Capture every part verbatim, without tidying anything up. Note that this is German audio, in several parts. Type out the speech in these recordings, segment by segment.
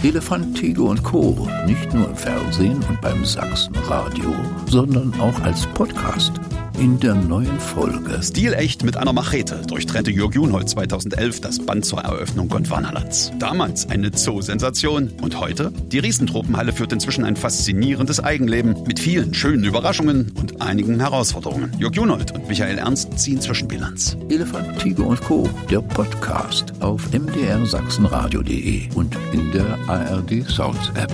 Elefant, Tiger und Co. Nicht nur im Fernsehen und beim Sachsenradio, sondern auch als Podcast. In der neuen Folge. Stilecht mit einer Machete durchtrennte Jörg Junhold zweitausendelf das Band zur Eröffnung Gondwanalands. Damals eine Zoo-Sensation und heute? Die Riesentropenhalle führt inzwischen ein faszinierendes Eigenleben mit vielen schönen Überraschungen und einigen Herausforderungen. Jörg Junhold und Michael Ernst ziehen Zwischenbilanz. Elefant, Tiger und Co. Der Podcast auf m d r sachsenradio punkt d e und in der A R D Sounds App.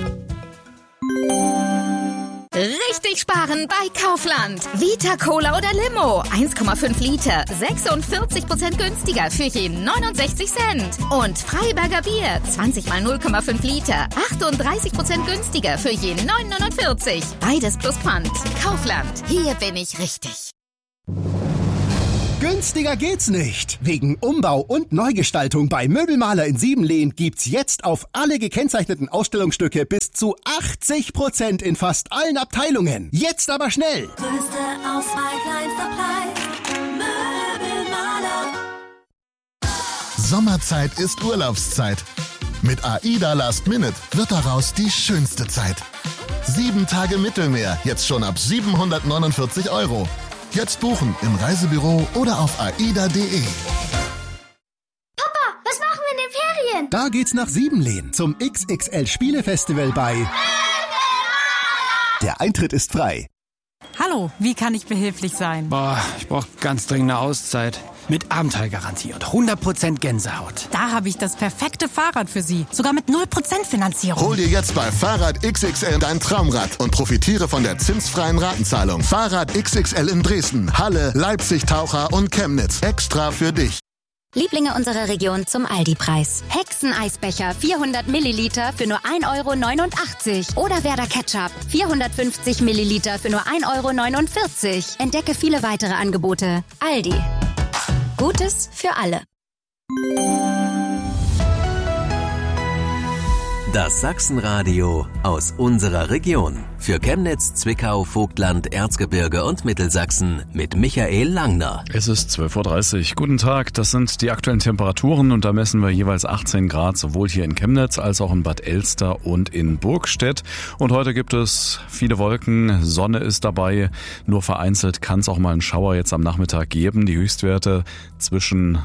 Richtig sparen bei Kaufland. Vita Cola oder Limo. eins Komma fünf Liter. sechsundvierzig Prozent günstiger für je neunundsechzig Cent. Und Freiberger Bier. zwanzig mal null Komma fünf Liter. achtunddreißig Prozent günstiger für je neun Komma neunundvierzig. Beides plus Pfand. Kaufland. Hier bin ich richtig. Günstiger geht's nicht. Wegen Umbau und Neugestaltung bei Möbelmaler in Siebenlehn gibt's jetzt auf alle gekennzeichneten Ausstellungsstücke bis zu achtzig Prozent in fast allen Abteilungen. Jetzt aber schnell. Größte Auswahl, kleinster Preis. Möbelmaler. Sommerzeit ist Urlaubszeit. Mit AIDA Last Minute wird daraus die schönste Zeit. Sieben Tage Mittelmeer, jetzt schon ab siebenhundertneunundvierzig Euro. Jetzt buchen im Reisebüro oder auf aida punkt de. Papa, was machen wir in den Ferien? Da geht's nach Siebenlehn zum X X L Spielefestival bei Der Eintritt ist frei. Hallo, wie kann ich behilflich sein? Boah, ich brauche ganz dringend eine Auszeit. Mit Abenteuergarantie und hundert Prozent Gänsehaut. Da habe ich das perfekte Fahrrad für Sie. Sogar mit null Prozent Finanzierung. Hol dir jetzt bei Fahrrad X X L dein Traumrad und profitiere von der zinsfreien Ratenzahlung. Fahrrad X X L in Dresden, Halle, Leipzig, Taucher und Chemnitz. Extra für dich. Lieblinge unserer Region zum Aldi-Preis. Hexeneisbecher vierhundert Milliliter für nur ein Euro neunundachtzig. Oder Werder Ketchup vierhundertfünfzig Milliliter für nur ein Euro neunundvierzig. Entdecke viele weitere Angebote. Aldi. Gutes für alle. Das Sachsenradio aus unserer Region. Für Chemnitz, Zwickau, Vogtland, Erzgebirge und Mittelsachsen mit Michael Langner. Es ist zwölf Uhr dreißig. Guten Tag, das sind die aktuellen Temperaturen und da messen wir jeweils achtzehn Grad, sowohl hier in Chemnitz als auch in Bad Elster und in Burgstedt. Und heute gibt es viele Wolken, Sonne ist dabei, nur vereinzelt kann es auch mal einen Schauer jetzt am Nachmittag geben. Die Höchstwerte zwischen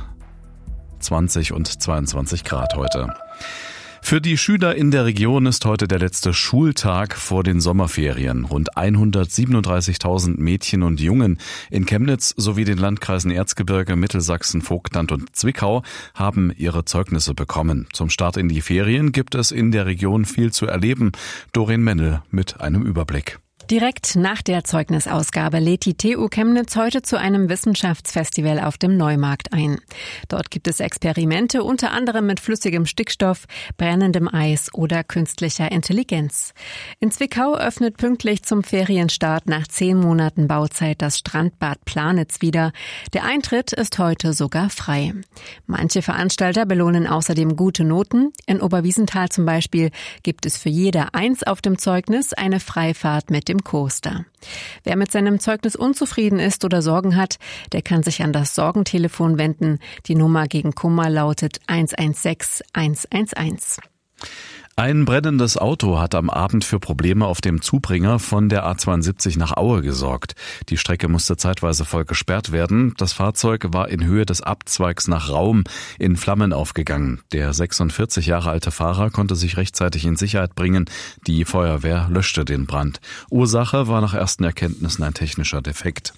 zwanzig und zweiundzwanzig Grad heute. Für die Schüler in der Region ist heute der letzte Schultag vor den Sommerferien. Rund hundertsiebenunddreißigtausend Mädchen und Jungen in Chemnitz sowie den Landkreisen Erzgebirge, Mittelsachsen, Vogtland und Zwickau haben ihre Zeugnisse bekommen. Zum Start in die Ferien gibt es in der Region viel zu erleben. Doreen Mennel mit einem Überblick. Direkt nach der Zeugnisausgabe lädt die T U Chemnitz heute zu einem Wissenschaftsfestival auf dem Neumarkt ein. Dort gibt es Experimente, unter anderem mit flüssigem Stickstoff, brennendem Eis oder künstlicher Intelligenz. In Zwickau öffnet pünktlich zum Ferienstart nach zehn Monaten Bauzeit das Strandbad Planitz wieder. Der Eintritt ist heute sogar frei. Manche Veranstalter belohnen außerdem gute Noten. In Oberwiesenthal zum Beispiel gibt es für jede Eins auf dem Zeugnis eine Freifahrt mit dem Coaster. Wer mit seinem Zeugnis unzufrieden ist oder Sorgen hat, der kann sich an das Sorgentelefon wenden. Die Nummer gegen Kummer lautet eins eins sechs eins eins eins. Ein brennendes Auto hat am Abend für Probleme auf dem Zubringer von der A zweiundsiebzig nach Aue gesorgt. Die Strecke musste zeitweise voll gesperrt werden. Das Fahrzeug war in Höhe des Abzweigs nach Raum in Flammen aufgegangen. Der sechsundvierzig Jahre alte Fahrer konnte sich rechtzeitig in Sicherheit bringen. Die Feuerwehr löschte den Brand. Ursache war nach ersten Erkenntnissen ein technischer Defekt.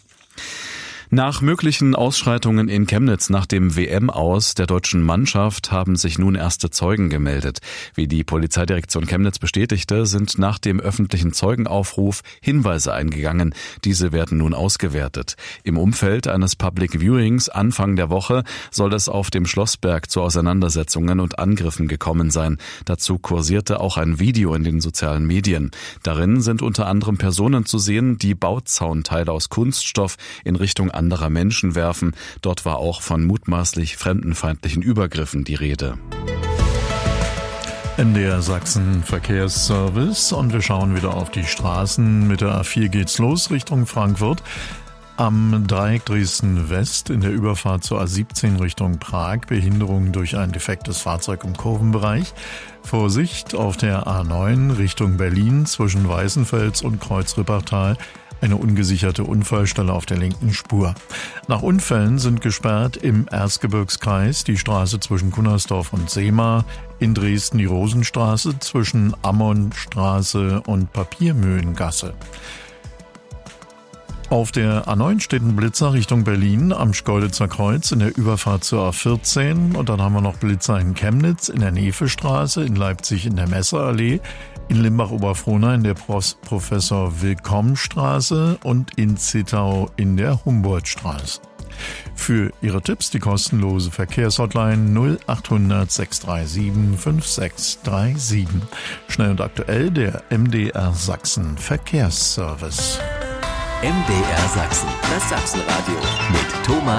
Nach möglichen Ausschreitungen in Chemnitz nach dem W M-Aus der deutschen Mannschaft haben sich nun erste Zeugen gemeldet. Wie die Polizeidirektion Chemnitz bestätigte, sind nach dem öffentlichen Zeugenaufruf Hinweise eingegangen. Diese werden nun ausgewertet. Im Umfeld eines Public Viewings Anfang der Woche soll es auf dem Schlossberg zu Auseinandersetzungen und Angriffen gekommen sein. Dazu kursierte auch ein Video in den sozialen Medien. Darin sind unter anderem Personen zu sehen, die Bauzaunteile aus Kunststoff in Richtung anderer Menschen werfen. Dort war auch von mutmaßlich fremdenfeindlichen Übergriffen die Rede. N D R Sachsen Verkehrsservice und wir schauen wieder auf die Straßen. Mit der A vier geht's los Richtung Frankfurt. Am Dreieck Dresden-West in der Überfahrt zur A siebzehn Richtung Prag Behinderung durch ein defektes Fahrzeug im Kurvenbereich. Vorsicht auf der A neun Richtung Berlin zwischen Weißenfels und Kreuz-Rippertal. Eine ungesicherte Unfallstelle auf der linken Spur. Nach Unfällen sind gesperrt im Erzgebirgskreis die Straße zwischen Cunnersdorf und Seemar, in Dresden die Rosenstraße zwischen Ammonstraße und Papiermühlengasse. Auf der A neun steht ein Blitzer Richtung Berlin am Schkeuditzer Kreuz in der Überfahrt zur A vierzehn. Und dann haben wir noch Blitzer in Chemnitz in der Nefestraße, in Leipzig in der Messerallee, in Limbach-Oberfrohna in der Professor-Willkomm-Straße und in Zittau in der Humboldtstraße. Für Ihre Tipps die kostenlose Verkehrshotline null achthundert sechs drei sieben fünf sechs drei sieben. Schnell und aktuell der M D R Sachsen Verkehrsservice. M D R Sachsen, das Sachsenradio mit Thomas